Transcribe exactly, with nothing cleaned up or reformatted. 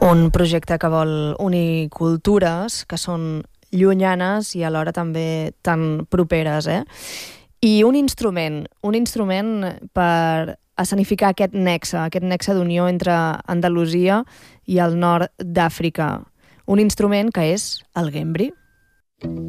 un projecte que vol unir cultures que són llunyanes i alhora també tan properes, eh? I un instrument, un instrument per escenificar aquest nexe, aquest nexe d'unió entre Andalusia i el nord d'Àfrica. Un instrument que és el guembri.